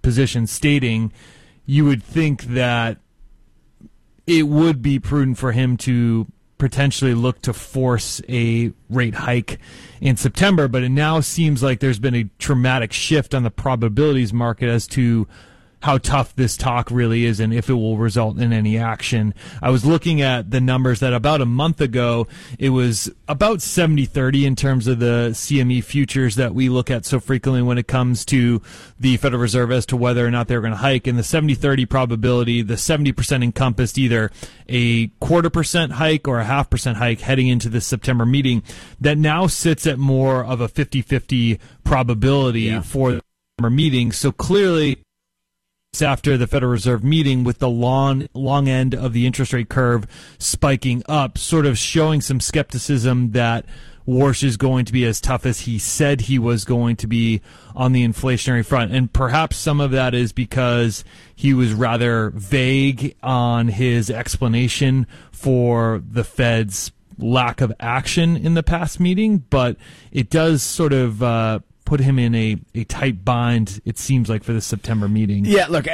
position, stating you would think that it would be prudent for him to potentially look to force a rate hike in September, but it now seems like there's been a dramatic shift on the probabilities market as to how tough this talk really is and if it will result in any action. I was looking at the numbers that about a month ago, it was about 70-30 in terms of the CME futures that we look at so frequently when it comes to the Federal Reserve as to whether or not they're going to hike. And the 70-30 probability, the 70% encompassed either a 0.25% hike or a 0.5% hike heading into the September meeting. That now sits at more of a 50-50 probability for the September meeting. So clearly, after the Federal Reserve meeting, with the long end of the interest rate curve spiking up, sort of showing some skepticism that Warsh is going to be as tough as he said he was going to be on the inflationary front. And perhaps some of that is because he was rather vague on his explanation for the Fed's lack of action in the past meeting, but it does sort of put him in a tight bind, it seems like, for the September meeting. Yeah, look,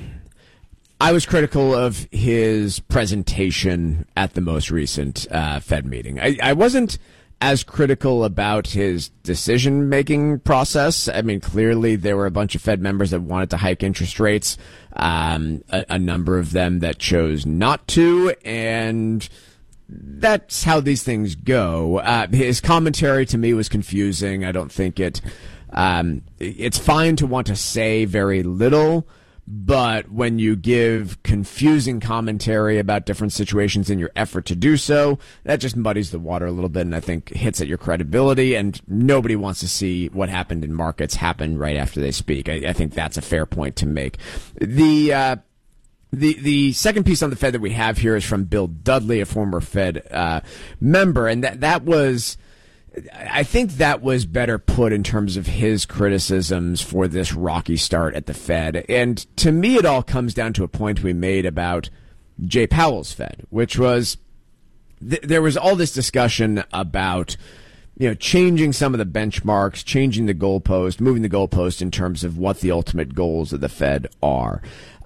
I was critical of his presentation at the most recent Fed meeting. I wasn't as critical about his decision-making process. I mean, clearly there were a bunch of Fed members that wanted to hike interest rates, a number of them that chose not to, and that's how these things go. His commentary to me was confusing. I don't think it's fine to want to say very little, but when you give confusing commentary about different situations in your effort to do so, that just muddies the water a little bit and I think hits at your credibility, and nobody wants to see what happened in markets happen right after they speak. I think that's a fair point to make. The second piece on the Fed that we have here is from Bill Dudley, a former Fed member, and that was, I think that was better put in terms of his criticisms for this rocky start at the Fed. And to me, it all comes down to a point we made about Jay Powell's Fed, which was there was all this discussion about changing some of the benchmarks, changing the goalpost, moving the goalpost in terms of what the ultimate goals of the Fed are.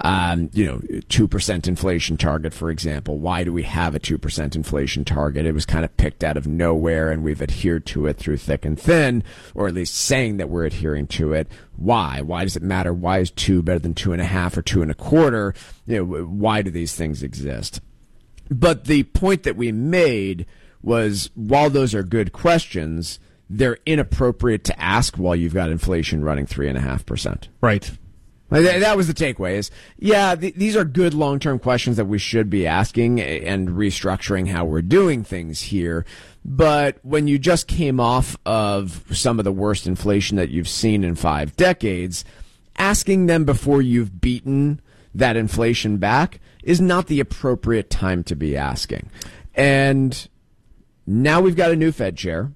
2% inflation target, for example. Why do we have a 2% inflation target? It was kind of picked out of nowhere, and we've adhered to it through thick and thin, or at least saying that we're adhering to it. Why? Why does it matter? Why is 2 better than 2.5 or 2.25? Why do these things exist? But the point that we made was, while those are good questions, they're inappropriate to ask while you've got inflation running 3.5%. Right. That was the takeaway is, these are good long-term questions that we should be asking and restructuring how we're doing things here. But when you just came off of some of the worst inflation that you've seen in 5 decades, asking them before you've beaten that inflation back is not the appropriate time to be asking. And now we've got a new Fed chair.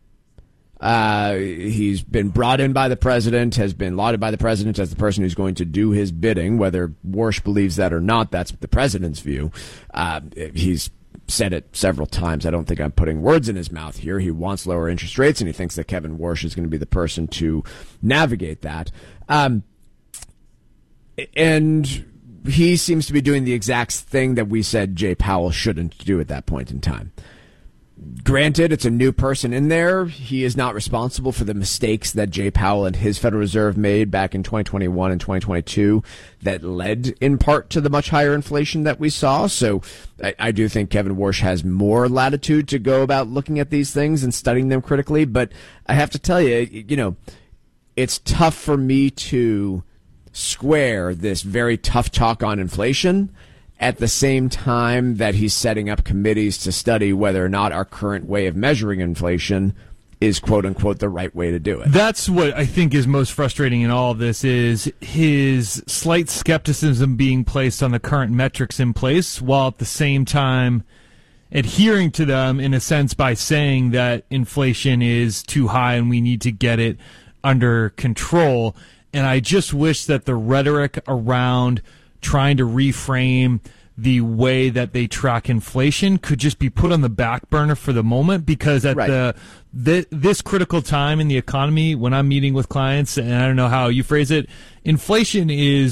He's been brought in by the president, has been lauded by the president as the person who's going to do his bidding. Whether Warsh believes that or not, that's the president's view. He's said it several times. I don't think I'm putting words in his mouth here. He wants lower interest rates, and he thinks that Kevin Warsh is going to be the person to navigate that. And he seems to be doing the exact thing that we said Jay Powell shouldn't do at that point in time. Granted, it's a new person in there. He is not responsible for the mistakes that Jay Powell and his Federal Reserve made back in 2021 and 2022 that led in part to the much higher inflation that we saw. So I do think Kevin Warsh has more latitude to go about looking at these things and studying them critically. But I have to tell you, it's tough for me to square this very tough talk on inflation at the same time that he's setting up committees to study whether or not our current way of measuring inflation is quote-unquote the right way to do it. That's what I think is most frustrating in all of this, is his slight skepticism being placed on the current metrics in place, while at the same time adhering to them in a sense by saying that inflation is too high and we need to get it under control. And I just wish that the rhetoric around trying to reframe the way that they track inflation could just be put on the back burner for the moment, because at this critical time in the economy, when I'm meeting with clients, and I don't know how you phrase it, inflation is